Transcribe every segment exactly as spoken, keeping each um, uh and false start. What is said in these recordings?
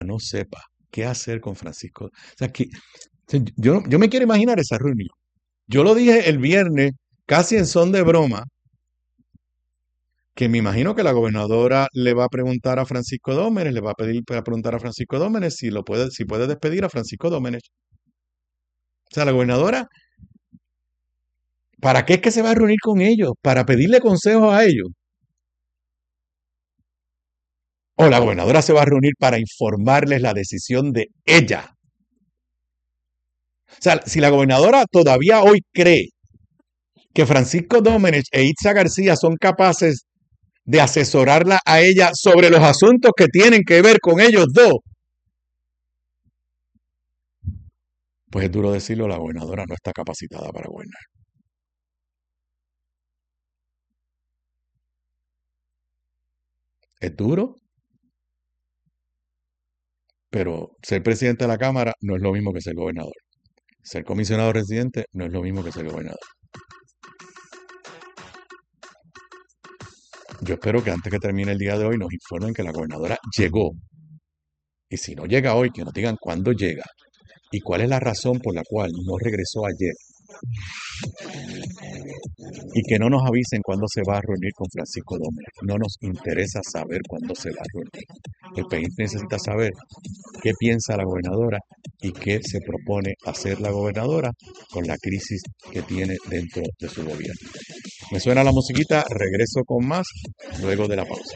no sepa qué hacer con Francisco. O sea, que yo, yo me quiero imaginar esa reunión. Yo lo dije el viernes, casi en son de broma, que me imagino que la gobernadora le va a preguntar a Francisco Dómenes, le va a pedir a preguntar a Francisco Dómenes si lo puede, si puede despedir a Francisco Dómenes. O sea, la gobernadora, ¿para qué es que se va a reunir con ellos? ¿Para pedirle consejos a ellos? ¿O la gobernadora se va a reunir para informarles la decisión de ella? O sea, si la gobernadora todavía hoy cree que Francisco Dómenes e Itzá García son capaces de asesorarla a ella sobre los asuntos que tienen que ver con ellos dos, pues es duro decirlo, la gobernadora no está capacitada para gobernar. Es duro, pero ser presidente de la Cámara no es lo mismo que ser gobernador. Ser comisionado residente no es lo mismo que ser gobernador. Yo espero que antes que termine el día de hoy nos informen que la gobernadora llegó. Y si no llega hoy, que nos digan cuándo llega y cuál es la razón por la cual no regresó ayer. Y que no nos avisen cuándo se va a reunir con Francisco Dómenes. No nos interesa saber cuándo se va a reunir. El país necesita saber qué piensa la gobernadora y qué se propone hacer la gobernadora con la crisis que tiene dentro de su gobierno. Me suena la musiquita, regreso con más luego de la pausa.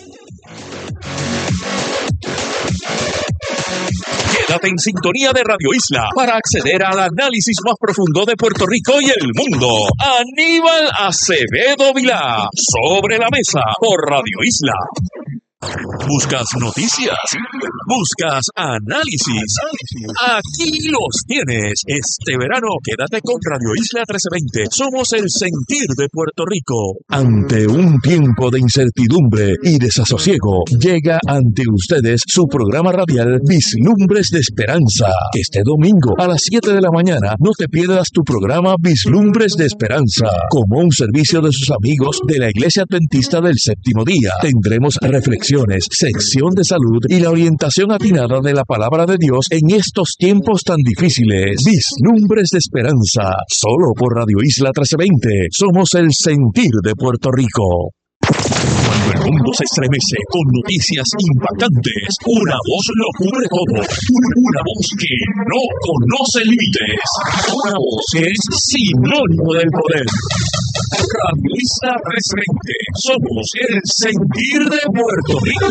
Quédate en sintonía de Radio Isla para acceder al análisis más profundo de Puerto Rico y el mundo. Aníbal Acevedo Vilá, Sobre la Mesa por Radio Isla. ¿Buscas noticias? ¿Buscas análisis? Aquí los tienes. Este verano quédate con Radio Isla trece veinte. Somos el sentir de Puerto Rico. Ante un tiempo de incertidumbre y desasosiego, llega ante ustedes su programa radial Vislumbres de Esperanza. Este domingo a las siete de la mañana no te pierdas tu programa Vislumbres de Esperanza. Como un servicio de sus amigos de la Iglesia Adventista del Séptimo Día, tendremos reflexiones, sección de salud y la orientación atinada de la palabra de Dios en estos tiempos tan difíciles. Vislumbres de Esperanza, solo por Radio Isla trece veinte. Somos el sentir de Puerto Rico. Cuando el mundo se estremece con noticias impactantes, una voz lo cubre todo. Una voz que no conoce límites. Una voz que es sinónimo del poder. Radio Isla trece veinte. Somos el sentir de Puerto Rico.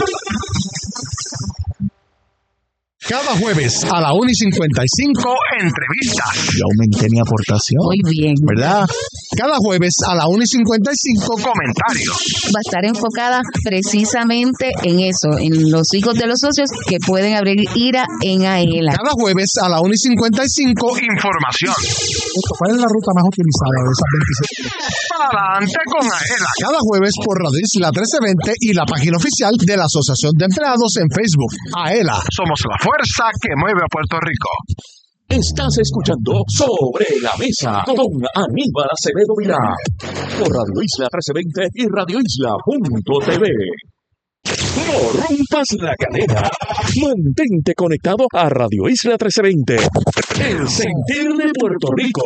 Cada jueves a la una y cincuenta y cinco, entrevistas. Yo aumenté mi aportación. Muy bien. ¿Verdad? Cada jueves a la una y cincuenta y cinco, comentarios. Va a estar enfocada precisamente en eso, en los hijos de los socios que pueden abrir ira en AELA. Cada jueves a la una y cincuenta y cinco, información. ¿Cuál es la ruta más utilizada de esas veintisiete? Adelante con AELA. Cada jueves por Radio Isla trece veinte y la página oficial de la Asociación de Empleados en Facebook. AELA. Somos la fuerza que mueve a Puerto Rico. Estás escuchando Sobre la Mesa con Aníbal Acevedo Vilá por Radio Isla trece veinte y radio isla punto t v. No rompas la cadena. Mantente conectado a Radio Isla trece veinte, el sentir de Puerto Rico.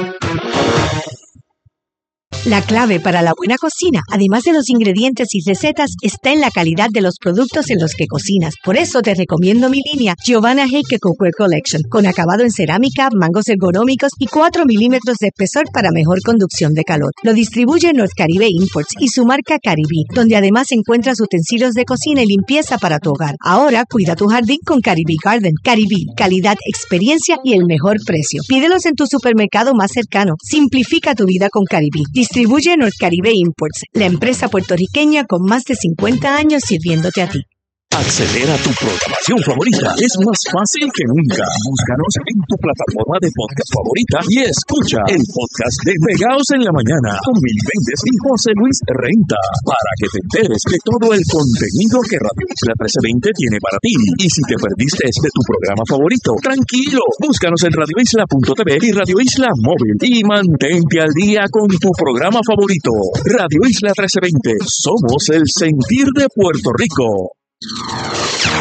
La clave para la buena cocina, además de los ingredientes y recetas, está en la calidad de los productos en los que cocinas. Por eso te recomiendo mi línea Giovanna Heike Cookware Collection, con acabado en cerámica, mangos ergonómicos y cuatro milímetros de espesor para mejor conducción de calor. Lo distribuye North Caribe Imports y su marca Caribí, donde además encuentras utensilios de cocina y limpieza para tu hogar. Ahora cuida tu jardín con Caribí Garden. Caribí, calidad, experiencia y el mejor precio. Pídelos en tu supermercado más cercano. Simplifica tu vida con Caribí. Distribuye North Caribe Imports, la empresa puertorriqueña con más de cincuenta años sirviéndote a ti. Acceder a tu programación favorita es más fácil que nunca. Búscanos en tu plataforma de podcast favorita y escucha el podcast de Pegaos en la Mañana con Mili Méndez y José Luis Renta, para que te enteres de todo el contenido que Radio Isla trece veinte tiene para ti. Y si te perdiste de tu programa favorito, tranquilo, búscanos en radio isla punto t v y Radio Isla Móvil y mantente al día con tu programa favorito. Radio Isla trece veinte, somos el sentir de Puerto Rico.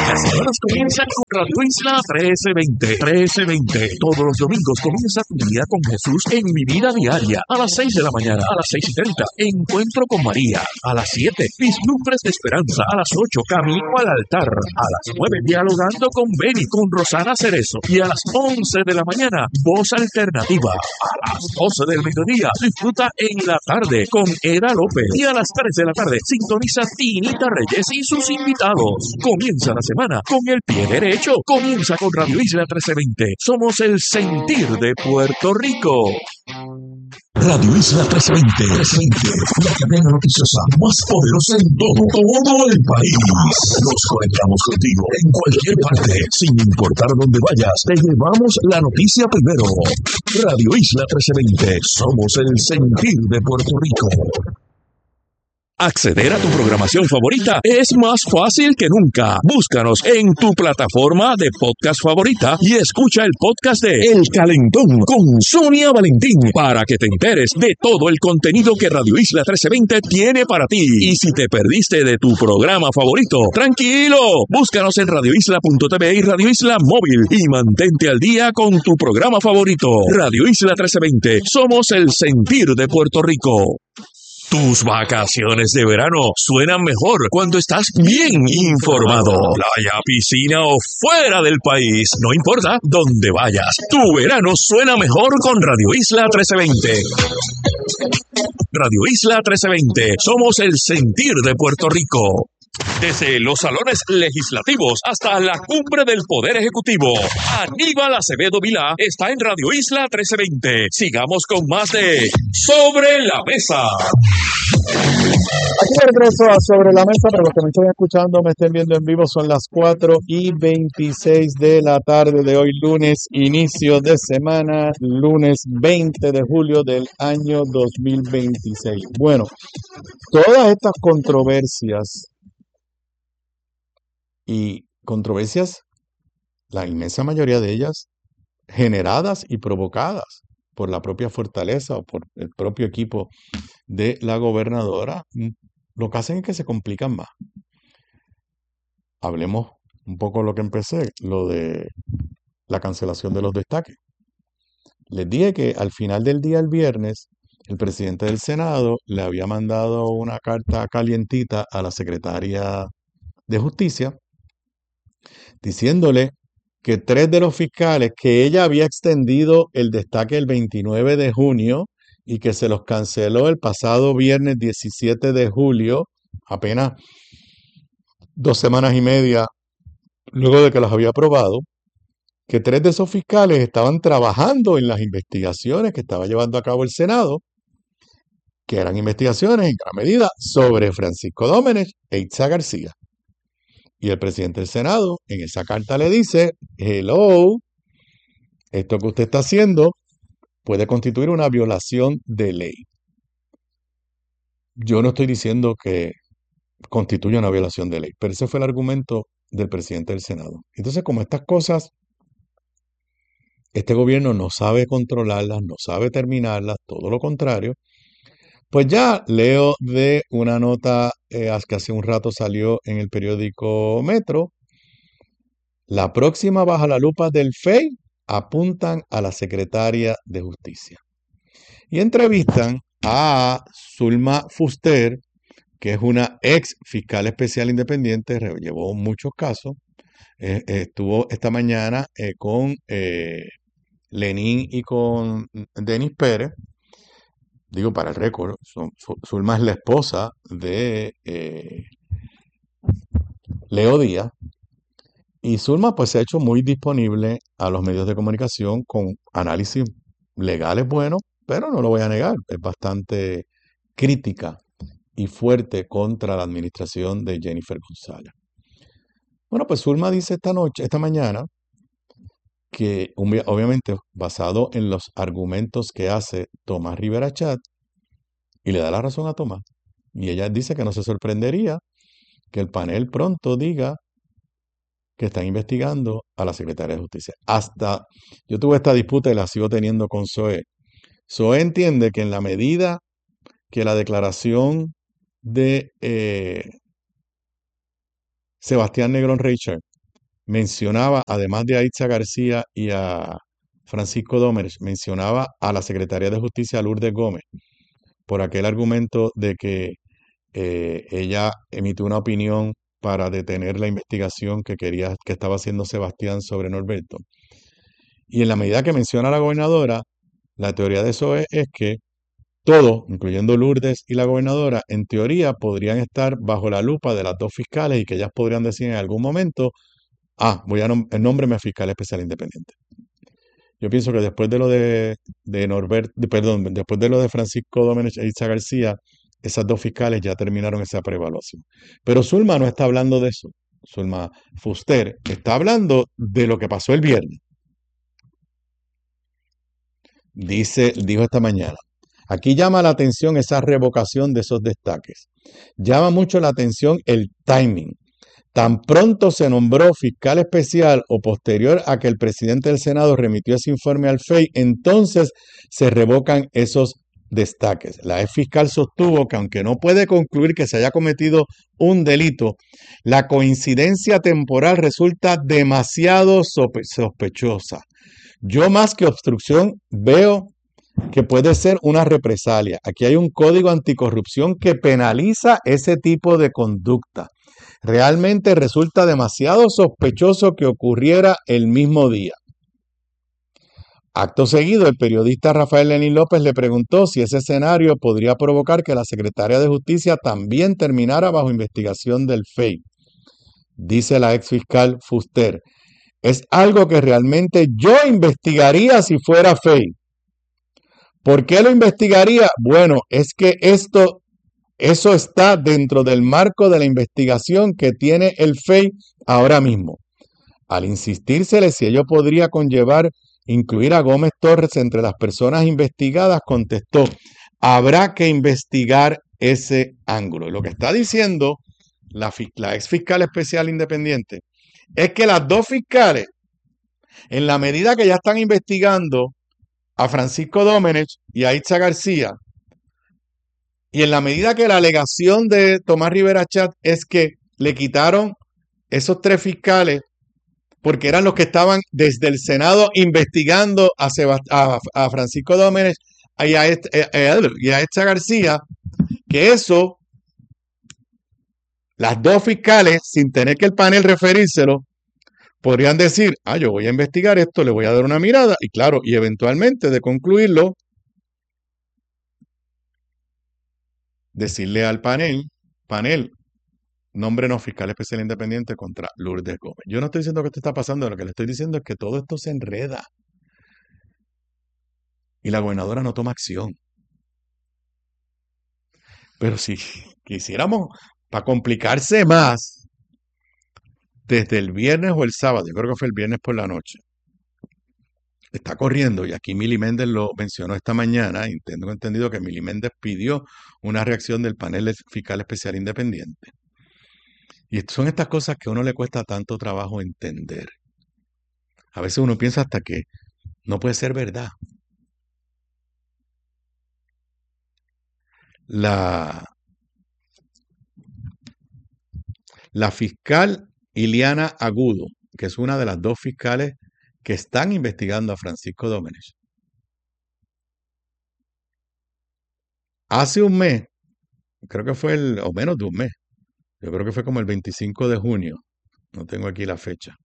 Las semanas comienzan con Radio Isla trece veinte. trece veinte. Todos los domingos comienza tu día con Jesús en Mi Vida Diaria. A las seis de la mañana, a las seis y treinta. Encuentro con María. A las siete. Vislumbres de Esperanza. A las ocho. Camino al altar. A las nueve. Dialogando con Beni, con Rosana Cerezo. Y a las once de la mañana, Voz Alternativa. A las doce del mediodía, disfruta en la tarde con Eda López. Y a las tres de la tarde, sintoniza Tinita Reyes y sus invitados. Comienza la semana con el pie derecho. Comienza con Radio Isla trece veinte. Somos el sentir de Puerto Rico. Radio Isla trece veinte, trece veinte, la cadena noticiosa más poderosa en todo, todo el país. Nos conectamos contigo en cualquier parte, sin importar dónde vayas. Te llevamos la noticia primero. Radio Isla trece veinte, somos el sentir de Puerto Rico. Acceder a tu programación favorita es más fácil que nunca. Búscanos en tu plataforma de podcast favorita y escucha el podcast de El Calentón con Sonia Valentín para que te enteres de todo el contenido que Radio Isla trece veinte tiene para ti. Y si te perdiste de tu programa favorito, tranquilo, búscanos en radio isla punto t v y Radio Isla Móvil y mantente al día con tu programa favorito. Radio Isla trece veinte, somos el sentir de Puerto Rico. Tus vacaciones de verano suenan mejor cuando estás bien informado. Playa, piscina o fuera del país, no importa dónde vayas. Tu verano suena mejor con Radio Isla trece veinte. Radio Isla trece veinte, somos el sentir de Puerto Rico. Desde los salones legislativos hasta la cumbre del Poder Ejecutivo, Aníbal Acevedo Vilá está en Radio Isla trece veinte. Sigamos con más de Sobre la Mesa. Aquí regreso a Sobre la Mesa, para los que me estén escuchando, me estén viendo en vivo, son las cuatro y veintiséis de la tarde de hoy, lunes, inicio de semana, lunes veinte de julio del año dos mil veintiséis. Bueno, todas estas controversias y controversias, la inmensa mayoría de ellas, generadas y provocadas por la propia fortaleza o por el propio equipo de la gobernadora, lo que hacen es que se complican más. Hablemos un poco de lo que empecé, lo de la cancelación de los destaques. Les dije que al final del día, el viernes, el presidente del Senado le había mandado una carta calientita a la secretaria de Justicia, diciéndole que tres de los fiscales que ella había extendido el destaque el veintinueve de junio y que se los canceló el pasado viernes diecisiete de julio, apenas dos semanas y media luego de que los había aprobado, que tres de esos fiscales estaban trabajando en las investigaciones que estaba llevando a cabo el Senado, que eran investigaciones en gran medida sobre Francisco Domenech e Itza García. Y el presidente del Senado en esa carta le dice, hello, esto que usted está haciendo puede constituir una violación de ley. Yo no estoy diciendo que constituya una violación de ley, pero ese fue el argumento del presidente del Senado. Entonces, como estas cosas, este gobierno no sabe controlarlas, no sabe terminarlas, todo lo contrario, pues ya leo de una nota eh, que hace un rato salió en el periódico Metro. La próxima bajo la lupa del F E I apuntan a la secretaria de Justicia. Y entrevistan a Zulma Fuster, que es una ex fiscal especial independiente, llevó muchos casos. Eh, estuvo esta mañana eh, con eh, Lenín y con Denis Pérez. Digo, para el récord, Zulma es la esposa de eh, Leo Díaz. Y Zulma pues se ha hecho muy disponible a los medios de comunicación con análisis legales buenos, pero no lo voy a negar, es bastante crítica y fuerte contra la administración de Jennifer González. Bueno, pues Zulma dice esta noche, esta mañana, que obviamente basado en los argumentos que hace Tomás Rivera Chat, y le da la razón a Tomás, y ella dice que no se sorprendería que el panel pronto diga que están investigando a la secretaria de Justicia. Hasta, yo tuve esta disputa y la sigo teniendo con Zoé. Zoé entiende que en la medida que la declaración de eh, Sebastián Negrón Reicher mencionaba, además de a Aitza García y a Francisco Domenech, mencionaba a la Secretaría de Justicia Lourdes Gómez por aquel argumento de que eh, ella emitió una opinión para detener la investigación que quería, que estaba haciendo Sebastián sobre Norberto. Y en la medida que menciona a la gobernadora, la teoría de eso es, es que todos, incluyendo Lourdes y la gobernadora, en teoría podrían estar bajo la lupa de las dos fiscales y que ellas podrían decir en algún momento, ah, voy a nom nómbreme fiscal especial independiente. Yo pienso que después de lo de, de Norbert, de, perdón, después de lo de Francisco Domenech e Aitza García, esas dos fiscales ya terminaron esa preevaluación. Pero Zulma no está hablando de eso. Zulma Fuster está hablando de lo que pasó el viernes. Dice, dijo esta mañana, aquí llama la atención esa revocación de esos destaques. Llama mucho la atención el timing. Tan pronto se nombró fiscal especial o posterior a que el presidente del Senado remitió ese informe al F E I, entonces se revocan esos destaques. La ex fiscal sostuvo que aunque no puede concluir que se haya cometido un delito, la coincidencia temporal resulta demasiado sospechosa. Yo más que obstrucción veo que puede ser una represalia. Aquí hay un código anticorrupción que penaliza ese tipo de conducta. Realmente resulta demasiado sospechoso que ocurriera el mismo día. Acto seguido, el periodista Rafael Lenín López le preguntó si ese escenario podría provocar que la Secretaría de Justicia también terminara bajo investigación del F E I. Dice la ex fiscal Fuster, es algo que realmente yo investigaría si fuera F E I. ¿Por qué lo investigaría? Bueno, es que esto, eso está dentro del marco de la investigación que tiene el F E I ahora mismo. Al insistírsele si ello podría conllevar incluir a Gómez Torres entre las personas investigadas, contestó, habrá que investigar ese ángulo. Y lo que está diciendo la, la ex fiscal especial independiente es que las dos fiscales, en la medida que ya están investigando a Francisco Domenech y a Aitza García, y en la medida que la alegación de Tomás Rivera Chat es que le quitaron esos tres fiscales porque eran los que estaban desde el Senado investigando a, Sebast a, a Francisco Domenech y a, y a Aitza García, que eso, las dos fiscales, sin tener que el panel referírselo, podrían decir, ah, yo voy a investigar esto, le voy a dar una mirada, y claro, y eventualmente de concluirlo, decirle al panel, panel, nómbrenos fiscal especial independiente contra Lourdes Gómez. Yo no estoy diciendo que esto está pasando, lo que le estoy diciendo es que todo esto se enreda. Y la gobernadora no toma acción. Pero si quisiéramos, para complicarse más, desde el viernes o el sábado, yo creo que fue el viernes por la noche, está corriendo, y aquí Mili Méndez lo mencionó esta mañana, y tengo entendido que Mili Méndez pidió una reacción del panel fiscal especial independiente. Y son estas cosas que a uno le cuesta tanto trabajo entender. A veces uno piensa hasta que no puede ser verdad. La, la fiscal Iliana Agudo, que es una de las dos fiscales que están investigando a Francisco Domenech, hace un mes, creo que fue el, o menos de un mes, yo creo que fue como el veinticinco de junio, no tengo aquí la fecha,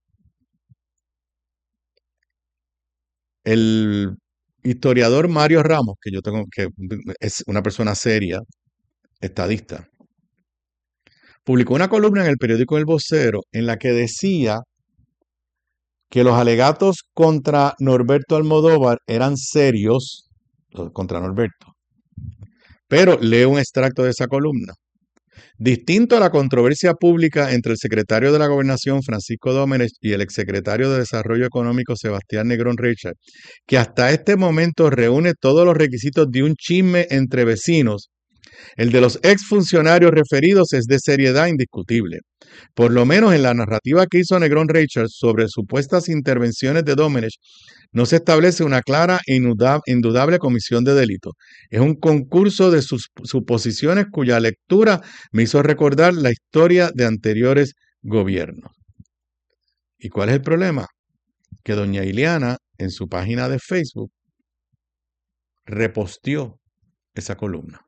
el historiador Mario Ramos, que yo tengo, que es una persona seria, estadista, publicó una columna en el periódico El Vocero en la que decía que los alegatos contra Norberto Almodóvar eran serios, contra Norberto. Pero leo un extracto de esa columna. Distinto a la controversia pública entre el secretario de la Gobernación, Francisco Domenech, y el exsecretario de Desarrollo Económico, Sebastián Negrón Richard, que hasta este momento reúne todos los requisitos de un chisme entre vecinos, el de los exfuncionarios referidos es de seriedad indiscutible. Por lo menos en la narrativa que hizo Negrón Richards sobre supuestas intervenciones de Domenech, no se establece una clara e indudable comisión de delito. Es un concurso de sus suposiciones cuya lectura me hizo recordar la historia de anteriores gobiernos. ¿Y cuál es el problema? Que doña Ileana en su página de Facebook reposteó esa columna.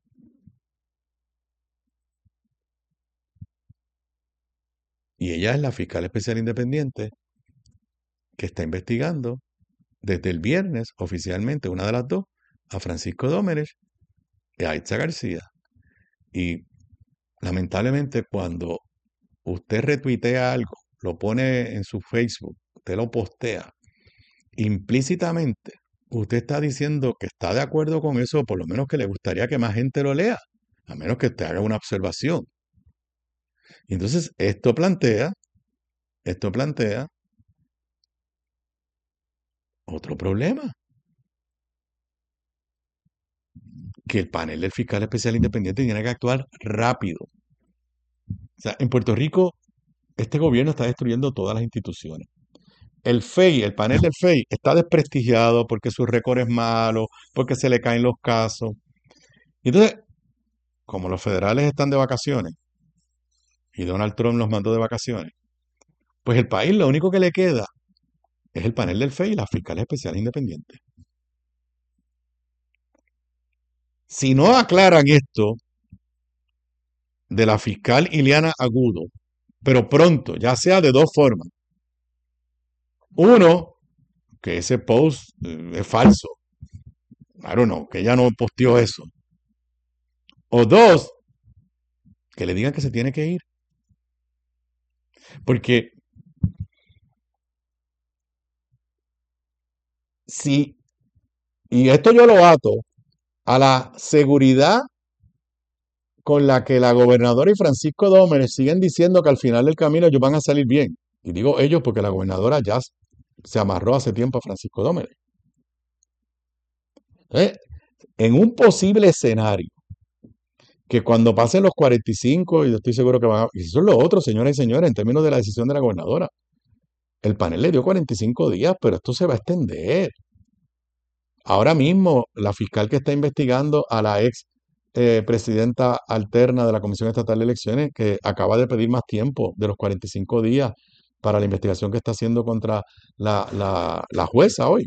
Y ella es la fiscal especial independiente que está investigando desde el viernes oficialmente, una de las dos, a Francisco Dómenes y a Itza García. Y lamentablemente cuando usted retuitea algo, lo pone en su Facebook, usted lo postea, implícitamente usted está diciendo que está de acuerdo con eso, o por lo menos que le gustaría que más gente lo lea, a menos que usted haga una observación. Y entonces esto plantea, esto plantea otro problema. Que el panel del fiscal especial independiente tiene que actuar rápido. O sea, en Puerto Rico, este gobierno está destruyendo todas las instituciones. El F E I, el panel del F E I, está desprestigiado porque su récord es malo, porque se le caen los casos. Y entonces, como los federales están de vacaciones, y Donald Trump los mandó de vacaciones, pues el país lo único que le queda es el panel del F E I y las fiscales especiales independientes. Si no aclaran esto de la fiscal Ileana Agudo, pero pronto, ya sea de dos formas. Uno, que ese post eh, es falso. I don't know, que ella no posteó eso. O dos, que le digan que se tiene que ir. Porque si, y esto yo lo ato a la seguridad con la que la gobernadora y Francisco Dómenes siguen diciendo que al final del camino ellos van a salir bien. Y digo ellos porque la gobernadora ya se amarró hace tiempo a Francisco Dómenes. Entonces, en un posible escenario, que cuando pasen los cuarenta y cinco, y yo estoy seguro que van a... Y eso es lo otro, señoras y señores, en términos de la decisión de la gobernadora. El panel le dio cuarenta y cinco días, pero esto se va a extender. Ahora mismo, la fiscal que está investigando a la ex eh, presidenta alterna de la Comisión Estatal de Elecciones, que acaba de pedir más tiempo de los cuarenta y cinco días para la investigación que está haciendo contra la, la, la jueza hoy.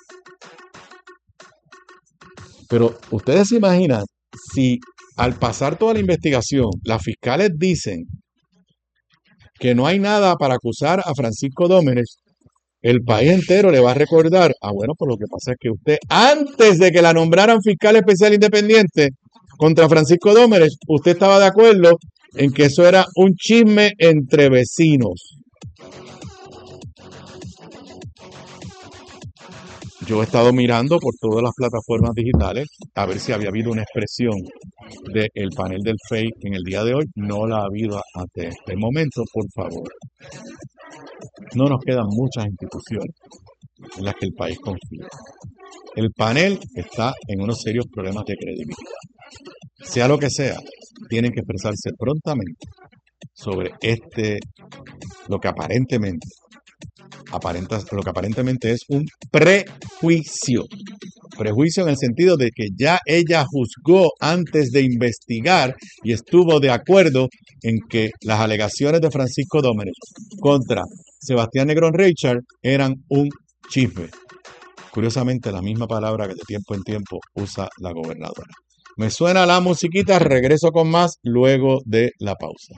Pero ustedes se imaginan si al pasar toda la investigación, las fiscales dicen que no hay nada para acusar a Francisco Dómenes, el país entero le va a recordar, ah, bueno, pues lo que pasa es que usted, antes de que la nombraran fiscal especial independiente contra Francisco Dómenes, usted estaba de acuerdo en que eso era un chisme entre vecinos. Yo he estado mirando por todas las plataformas digitales a ver si había habido una expresión del panel del F E I en el día de hoy. No la ha habido hasta este momento, por favor. No nos quedan muchas instituciones en las que el país confía. El panel está en unos serios problemas de credibilidad. Sea lo que sea, tienen que expresarse prontamente sobre este, lo que aparentemente, aparenta, lo que aparentemente es un prejuicio. Prejuicio en el sentido de que ya ella juzgó antes de investigar y estuvo de acuerdo en que las alegaciones de Francisco Dómenes contra Sebastián Negrón Reichard eran un chisme. Curiosamente, la misma palabra que de tiempo en tiempo usa la gobernadora. Me suena la musiquita, regreso con más luego de la pausa.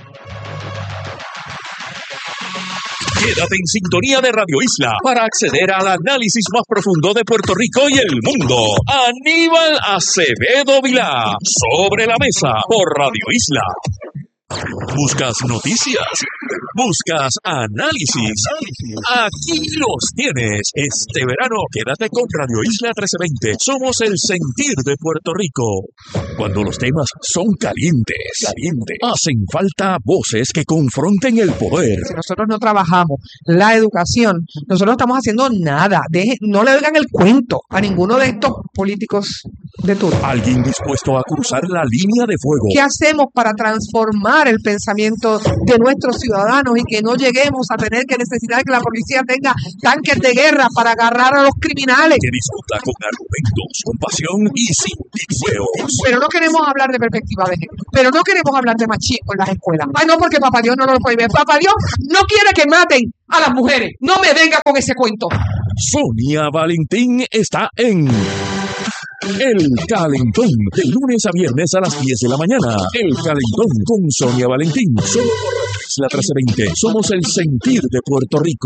Quédate en sintonía de Radio Isla para acceder al análisis más profundo de Puerto Rico y el mundo. Aníbal Acevedo Vilá, sobre la mesa por Radio Isla. ¿Buscas noticias? ¿Buscas análisis? Aquí los tienes. Este verano quédate con Radio Isla trece veinte. Somos el sentir de Puerto Rico. Cuando los temas son calientes, calientes, hacen falta voces que confronten el poder. Si nosotros no trabajamos la educación, nosotros no estamos haciendo nada. Deje, no le oigan el cuento a ninguno de estos políticos de turno. Alguien dispuesto a cruzar la línea de fuego. ¿Qué hacemos para transformar el pensamiento de nuestros ciudadanos y que no lleguemos a tener que necesitar que la policía tenga tanques de guerra para agarrar a los criminales? Que discuta con argumentos, con pasión y sin titubeos. Pero no queremos hablar de perspectiva de género. Pero no queremos hablar de machismo en las escuelas. Ay, no, porque Papá Dios no lo prohíbe. Papá Dios no quiere que maten a las mujeres. No me venga con ese cuento. Sonia Valentín está en El Calentón, de lunes a viernes a las diez de la mañana. El Calentón con Sonia Valentín. Solo por Radio Isla trece veinte. Somos el sentir de Puerto Rico.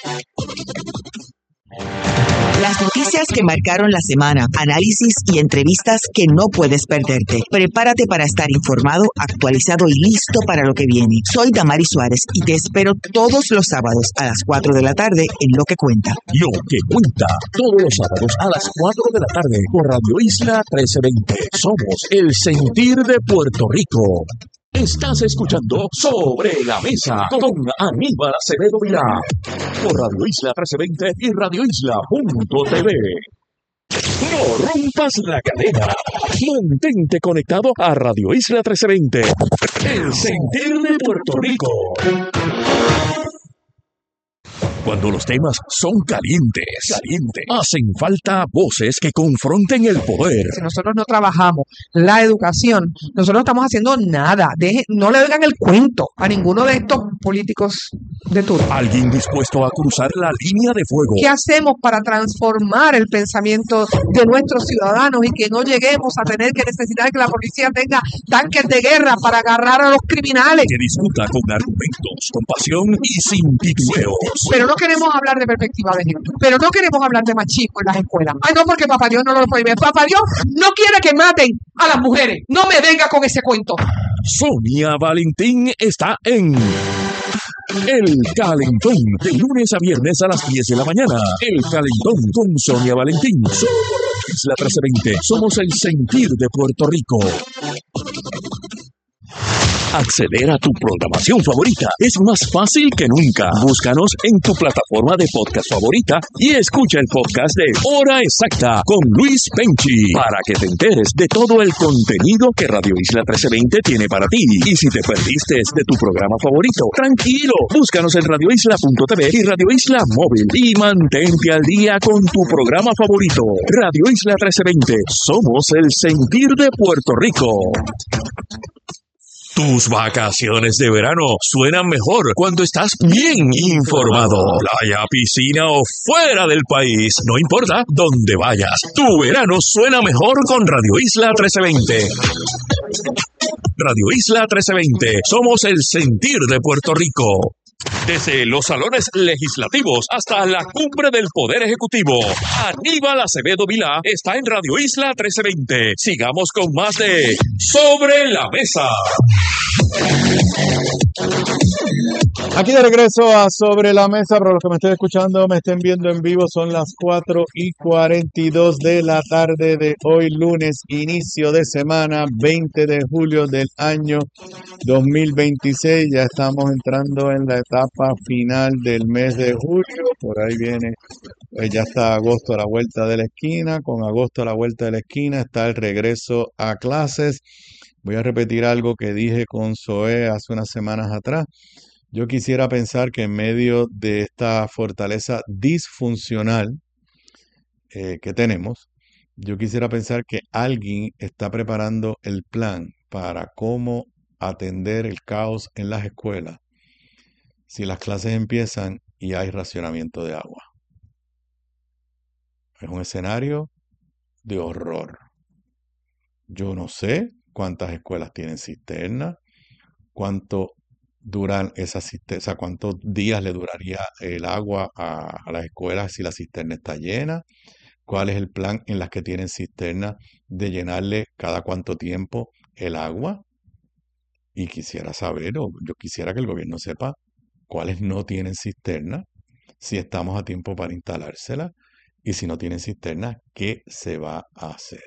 Las noticias que marcaron la semana, análisis y entrevistas que no puedes perderte. Prepárate para estar informado, actualizado y listo para lo que viene. Soy Damari Suárez y te espero todos los sábados a las cuatro de la tarde en Lo que Cuenta. Lo que Cuenta, todos los sábados a las cuatro de la tarde por Radio Isla trece veinte. Somos el sentir de Puerto Rico. Estás escuchando Sobre la Mesa con Aníbal Acevedo Vilá por Radio Isla trece veinte y radio isla punto t v. No rompas la cadena. Mantente conectado a Radio Isla trece veinte. El sentir de Puerto Rico. Cuando los temas son calientes, calientes, hacen falta voces que confronten el poder. Si nosotros no trabajamos la educación, nosotros no estamos haciendo nada. Deje, no le oigan el cuento a ninguno de estos políticos de turno. Alguien dispuesto a cruzar la línea de fuego. ¿Qué hacemos para transformar el pensamiento de nuestros ciudadanos y que no lleguemos a tener que necesitar que la policía tenga tanques de guerra para agarrar a los criminales? Que discuta con argumentos, con pasión y sin titubeos. Pero no queremos hablar de perspectiva de género. Pero no queremos hablar de machismo en las escuelas. Ay, no, porque Papá Dios no lo prohíbe. Papá Dios no quiere que maten a las mujeres. No me venga con ese cuento. Sonia Valentín está en El Calentón, de lunes a viernes a las diez de la mañana. El Calentón con Sonia Valentín. Solo por Radio Isla trece veinte. Somos el sentir de Puerto Rico. Acceder a tu programación favorita es más fácil que nunca. Búscanos en tu plataforma de podcast favorita y escucha el podcast de Hora Exacta con Luis Penchi para que te enteres de todo el contenido que Radio Isla trece veinte tiene para ti. Y si te perdiste de tu programa favorito, tranquilo, búscanos en radio isla punto t v y Radio Isla Móvil y mantente al día con tu programa favorito. Radio Isla trece veinte, somos el sentir de Puerto Rico. Tus vacaciones de verano suenan mejor cuando estás bien informado. Playa, piscina o fuera del país, no importa dónde vayas. Tu verano suena mejor con Radio Isla trece veinte. Radio Isla trece veinte, somos el sentir de Puerto Rico. Desde los salones legislativos hasta la cumbre del Poder Ejecutivo, Aníbal Acevedo Vilá está en Radio Isla trece veinte. Sigamos con más de Sobre la Mesa. Aquí de regreso a Sobre la Mesa, para los que me estén escuchando, me estén viendo en vivo, son las cuatro y cuarenta y dos de la tarde de hoy, lunes, inicio de semana, veinte de julio del año dos mil veintiséis. Ya estamos entrando en la etapa final del mes de julio, por ahí viene, pues ya está agosto a la vuelta de la esquina, con agosto a la vuelta de la esquina está el regreso a clases. Voy a repetir algo que dije con Zoé hace unas semanas atrás. Yo quisiera pensar que en medio de esta fortaleza disfuncional eh, que tenemos, yo quisiera pensar que alguien está preparando el plan para cómo atender el caos en las escuelas si las clases empiezan y hay racionamiento de agua. Es un escenario de horror. Yo no sé cuántas escuelas tienen cisterna, cuánto duran esas cisternas, o sea, cuántos días le duraría el agua a, a las escuelas si la cisterna está llena, cuál es el plan en las que tienen cisterna de llenarle cada cuánto tiempo el agua. Y quisiera saber, o yo quisiera que el gobierno sepa cuáles no tienen cisterna, si estamos a tiempo para instalársela, y si no tienen cisterna, ¿qué se va a hacer?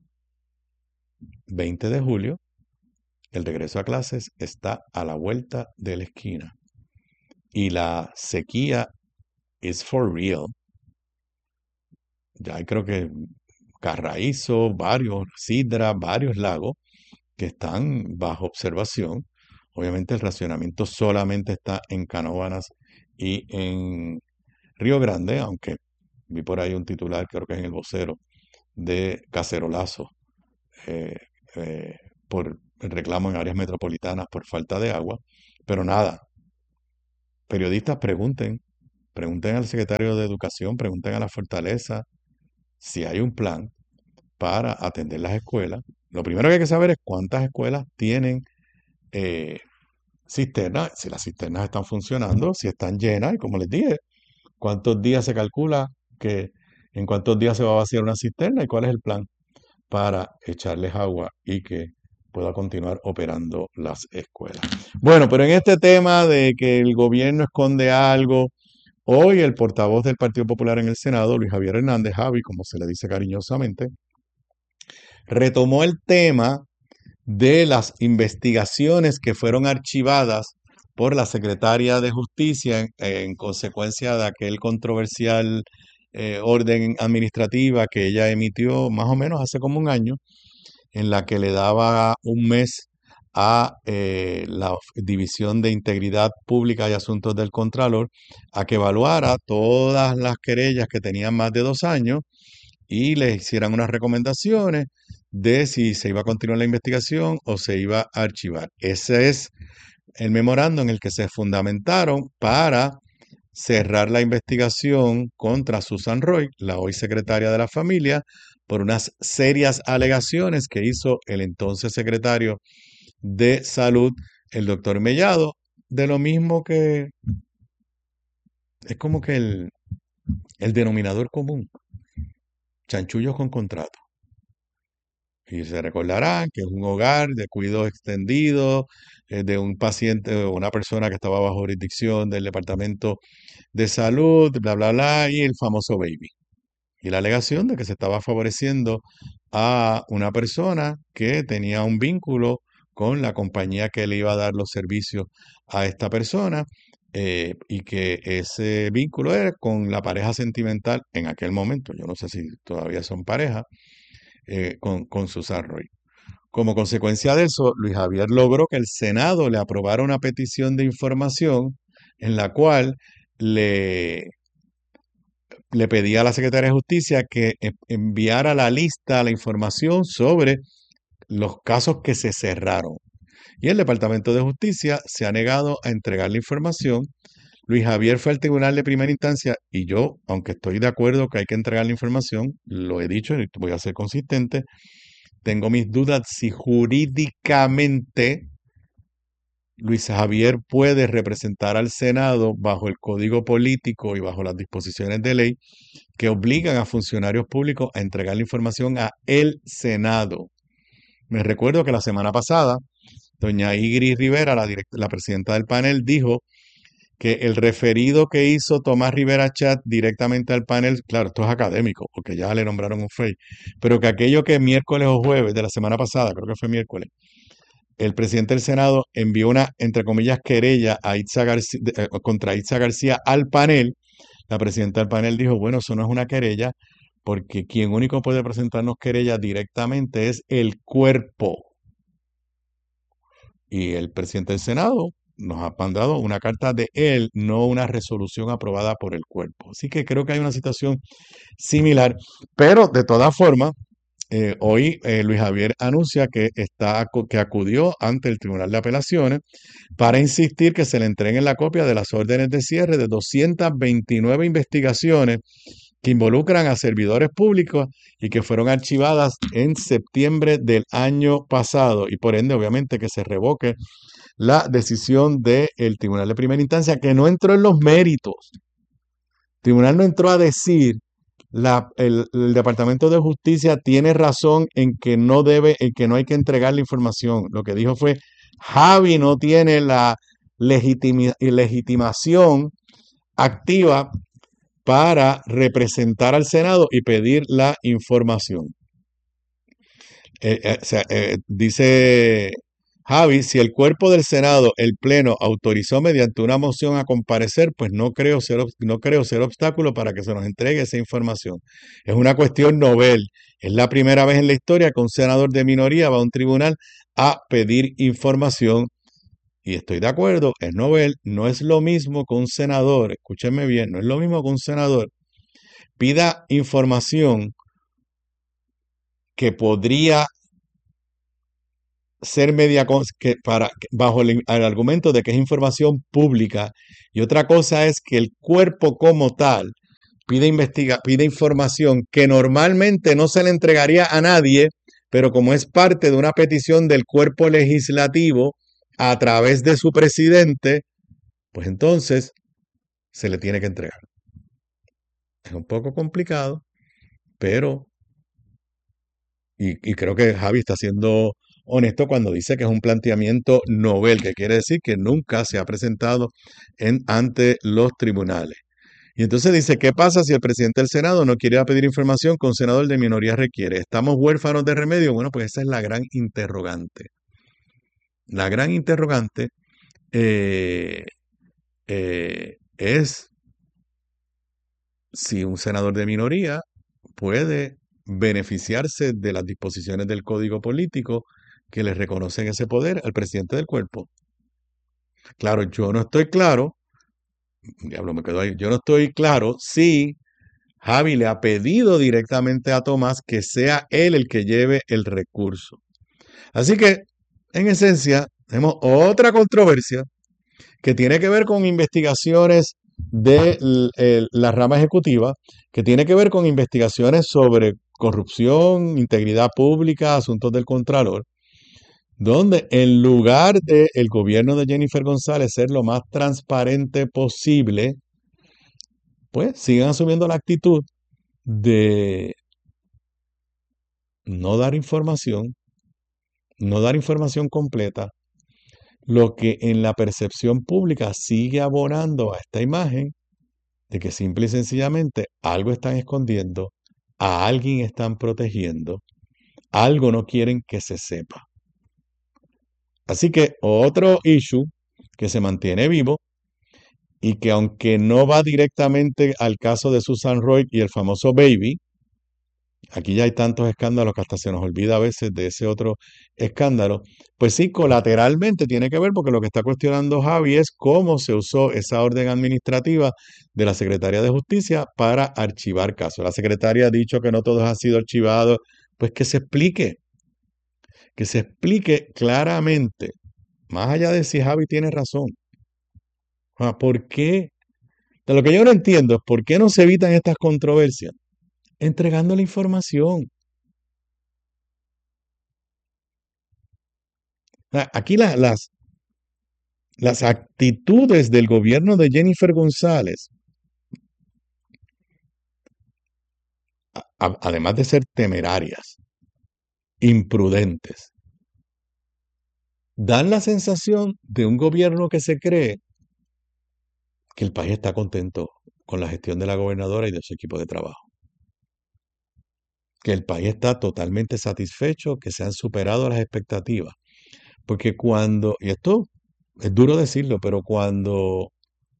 veinte de julio, el regreso a clases está a la vuelta de la esquina. Y la sequía is for real. Ya creo que Carraízo, varios, Sidra, varios lagos que están bajo observación. Obviamente el racionamiento solamente está en Canóvanas y en Río Grande, aunque vi por ahí un titular, creo que es en el Vocero, de cacerolazo eh, eh, por el reclamo en áreas metropolitanas por falta de agua. Pero nada, periodistas pregunten, pregunten al secretario de Educación, pregunten a la Fortaleza si hay un plan para atender las escuelas. Lo primero que hay que saber es cuántas escuelas tienen eh, cisternas, si las cisternas están funcionando, si están llenas, y como les dije, cuántos días se calcula que en cuántos días se va a vaciar una cisterna y cuál es el plan para echarles agua y que pueda continuar operando las escuelas. Bueno, pero en este tema de que el gobierno esconde algo, hoy el portavoz del Partido Popular en el Senado, Luis Javier Hernández, Javi, como se le dice cariñosamente, retomó el tema de las investigaciones que fueron archivadas por la secretaria de Justicia en, en consecuencia de aquel controversial eh, orden administrativa que ella emitió más o menos hace como un año, en la que le daba un mes a eh, la División de Integridad Pública y Asuntos del Contralor a que evaluara todas las querellas que tenían más de dos años y le hicieran unas recomendaciones de si se iba a continuar la investigación o se iba a archivar. Ese es el memorando en el que se fundamentaron para cerrar la investigación contra Susan Roy, la hoy secretaria de la Familia, por unas serias alegaciones que hizo el entonces secretario de Salud, el doctor Mellado, de lo mismo que es como que el, el denominador común, chanchullos con contrato. Y se recordarán que es un hogar de cuidado extendido eh, de un paciente o una persona que estaba bajo jurisdicción del Departamento de Salud, bla, bla, bla, y el famoso baby. Y la alegación de que se estaba favoreciendo a una persona que tenía un vínculo con la compañía que le iba a dar los servicios a esta persona eh, y que ese vínculo era con la pareja sentimental en aquel momento, yo no sé si todavía son pareja, eh, con, con Susan Roy. Como consecuencia de eso, Luis Javier logró que el Senado le aprobara una petición de información en la cual le, le pedía a la Secretaría de Justicia que enviara la lista, la información sobre los casos que se cerraron. Y el Departamento de Justicia se ha negado a entregar la información. Luis Javier fue al tribunal de primera instancia y yo, aunque estoy de acuerdo que hay que entregar la información, lo he dicho y voy a ser consistente, tengo mis dudas si jurídicamente Luis Javier puede representar al Senado bajo el Código Político y bajo las disposiciones de ley que obligan a funcionarios públicos a entregar la información a el Senado. Me recuerdo que la semana pasada, doña Igri Rivera, la, direct- la presidenta del panel, dijo que el referido que hizo Tomás Rivera Chat directamente al panel, claro, esto es académico, porque ya le nombraron un F E I, pero que aquello que miércoles o jueves de la semana pasada, creo que fue miércoles, el presidente del Senado envió una, entre comillas, querella a Itza García, eh, contra Itza García al panel. La presidenta del panel dijo, bueno, eso no es una querella, porque quien único puede presentarnos querella directamente es el cuerpo. Y el presidente del Senado nos ha mandado una carta de él, no una resolución aprobada por el cuerpo. Así que creo que hay una situación similar, pero de todas formas, eh, hoy eh, Luis Javier anuncia que, está, que acudió ante el Tribunal de Apelaciones para insistir que se le entreguen la copia de las órdenes de cierre de doscientas veintinueve investigaciones que involucran a servidores públicos y que fueron archivadas en septiembre del año pasado y por ende obviamente que se revoque la decisión del Tribunal de Primera Instancia que no entró en los méritos. El tribunal no entró a decir la, el, el Departamento de Justicia tiene razón en que no debe, en que no hay que entregar la información. Lo que dijo fue Javi no tiene la legitimi, legitimación activa para representar al Senado y pedir la información. Eh, eh, o sea, eh, dice Javi, si el cuerpo del Senado, el Pleno, autorizó mediante una moción a comparecer, pues no creo ser, ob- no creo ser obstáculo para que se nos entregue esa información. Es una cuestión novel. Es la primera vez en la historia que un senador de minoría va a un tribunal a pedir información. Y estoy de acuerdo, es novel. No es lo mismo que un senador, escúchenme bien, no es lo mismo que un senador pida información que podría ser media cons- que para bajo el, el argumento de que es información pública, y otra cosa es que el cuerpo como tal pide investiga, pide información que normalmente no se le entregaría a nadie, pero como es parte de una petición del cuerpo legislativo a través de su presidente, pues entonces se le tiene que entregar. Es un poco complicado, pero Y, y creo que Javi está siendo honesto cuando dice que es un planteamiento novel, que quiere decir que nunca se ha presentado en, ante los tribunales. Y entonces dice, ¿qué pasa si el presidente del Senado no quiere ir a pedir información que un senador de minoría requiere? ¿Estamos huérfanos de remedio? Bueno, pues esa es la gran interrogante. La gran interrogante eh, eh, es si un senador de minoría puede beneficiarse de las disposiciones del Código Político que le reconocen ese poder al presidente del cuerpo. Claro, yo no estoy claro, diablo, me quedo ahí, yo no estoy claro si Javi le ha pedido directamente a Tomás que sea él el que lleve el recurso. Así que, en esencia, tenemos otra controversia que tiene que ver con investigaciones de l- el- la rama ejecutiva, que tiene que ver con investigaciones sobre corrupción, integridad pública, asuntos del Contralor, donde en lugar de el gobierno de Jennifer González ser lo más transparente posible, pues siguen asumiendo la actitud de no dar información, no dar información completa, lo que en la percepción pública sigue abonando a esta imagen de que simple y sencillamente algo están escondiendo, a alguien están protegiendo, algo no quieren que se sepa. Así que otro issue que se mantiene vivo y que aunque no va directamente al caso de Susan Roy y el famoso Baby, aquí ya hay tantos escándalos que hasta se nos olvida a veces de ese otro escándalo, pues sí, colateralmente tiene que ver porque lo que está cuestionando Javi es cómo se usó esa orden administrativa de la Secretaría de Justicia para archivar casos. La secretaria ha dicho que no todos han sido archivados, pues que se explique, que se explique claramente, más allá de si Javi tiene razón. Ah, ¿por qué? De lo que yo no entiendo es por qué no se evitan estas controversias entregando la información. Ah, Aquí la- las, las actitudes del gobierno de Jennifer González, a- a- además de ser temerarias, imprudentes, dan la sensación de un gobierno que se cree que el país está contento con la gestión de la gobernadora y de su equipo de trabajo, que el país está totalmente satisfecho, que se han superado las expectativas. Porque cuando, y esto es duro decirlo, pero cuando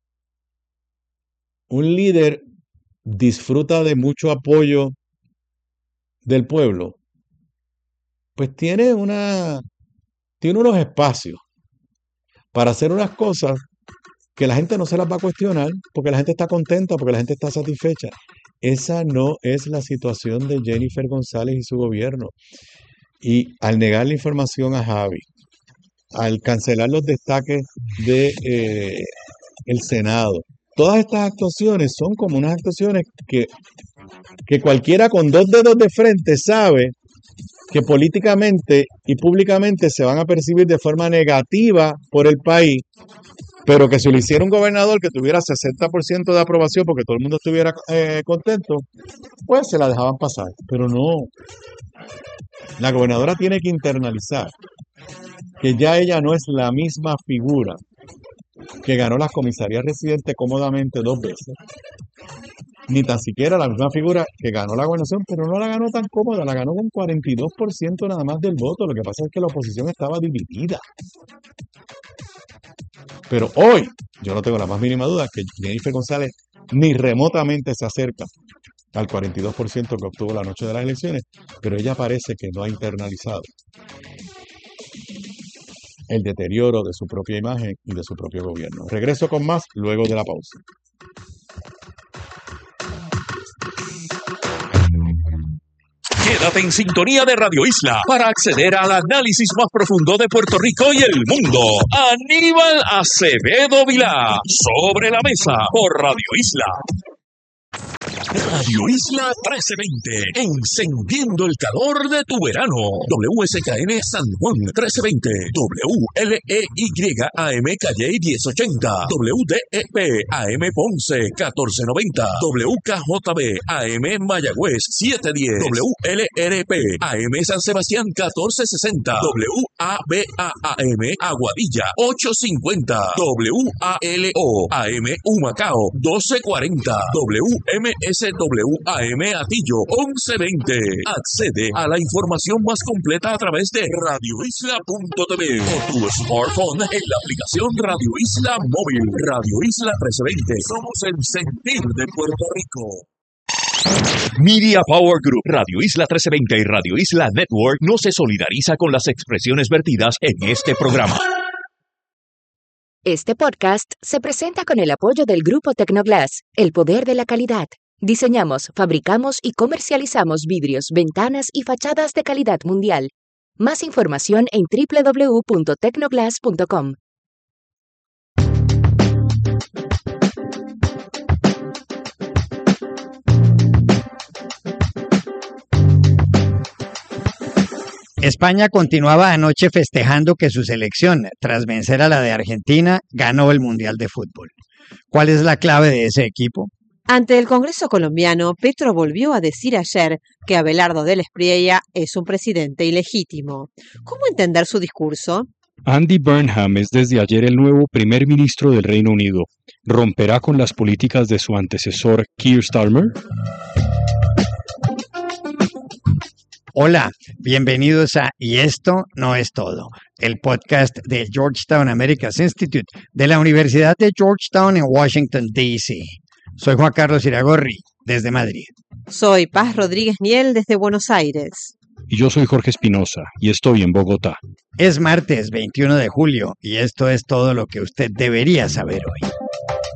un líder disfruta de mucho apoyo del pueblo, pues tiene una, tiene unos espacios para hacer unas cosas que la gente no se las va a cuestionar, porque la gente está contenta, porque la gente está satisfecha. Esa no es la situación de Jennifer González y su gobierno. Y al negar la información a Javi, al cancelar los destaques de eh, el Senado, todas estas actuaciones son como unas actuaciones que, que cualquiera con dos dedos de frente sabe que políticamente y públicamente se van a percibir de forma negativa por el país, pero que si lo hiciera un gobernador que tuviera sesenta por ciento de aprobación porque todo el mundo estuviera eh, contento, pues se la dejaban pasar. Pero no, la gobernadora tiene que internalizar que ya ella no es la misma figura que ganó las comisarías residentes cómodamente dos veces, ni tan siquiera la misma figura que ganó la gobernación, pero no la ganó tan cómoda, la ganó con cuarenta y dos por ciento nada más del voto. Lo que pasa es que la oposición estaba dividida. Pero hoy, yo no tengo la más mínima duda que Jennifer González ni remotamente se acerca al cuarenta y dos por ciento que obtuvo la noche de las elecciones, pero ella parece que no ha internalizado el deterioro de su propia imagen y de su propio gobierno. Regreso con más luego de la pausa. Quédate en sintonía de Radio Isla para acceder al análisis más profundo de Puerto Rico y el mundo. Aníbal Acevedo Vilá, Sobre la Mesa, por Radio Isla. Radio Isla trece veinte, encendiendo el calor de tu verano. W S K N San Juan trece veinte, W L E Y A M Calle diez ochenta, W D E P A M Ponce catorce noventa, W K J B A M Mayagüez setecientos diez, W L R P A M San Sebastián catorce sesenta, W A B A A M Aguadilla ochocientos cincuenta, W A L O A M Humacao doce cuarenta, W M S W A M Atillo once veinte. Accede a la información más completa a través de radio isla punto t v o tu smartphone en la aplicación Radio Isla Móvil. Radio Isla trece veinte. Somos el sentir de Puerto Rico. Media Power Group, Radio Isla trece veinte y Radio Isla Network no se solidariza con las expresiones vertidas en este programa. Este podcast se presenta con el apoyo del Grupo Tecnoglass, el poder de la calidad. Diseñamos, fabricamos y comercializamos vidrios, ventanas y fachadas de calidad mundial. Más información en doble u doble u doble u punto tecnoglass punto com. España continuaba anoche festejando que su selección, tras vencer a la de Argentina, ganó el Mundial de Fútbol. ¿Cuál es la clave de ese equipo? Ante el Congreso colombiano, Petro volvió a decir ayer que Abelardo del Espriella es un presidente ilegítimo. ¿Cómo entender su discurso? Andy Burnham es desde ayer el nuevo primer ministro del Reino Unido. ¿Romperá con las políticas de su antecesor Keir Starmer? Hola, bienvenidos a Y esto no es todo, el podcast de Georgetown Americas Institute de la Universidad de Georgetown en Washington, D C Soy Juan Carlos Iragorri, desde Madrid. Soy Paz Rodríguez Miel, desde Buenos Aires. Y yo soy Jorge Espinosa, y estoy en Bogotá. Es martes veintiuno de julio, y esto es todo lo que usted debería saber hoy.